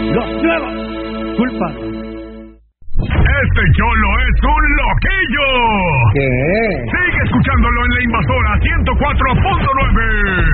los nuevos culpables. Este cholo es un loquillo. ¿Qué? Sigue escuchándolo en La Invasora 104.9.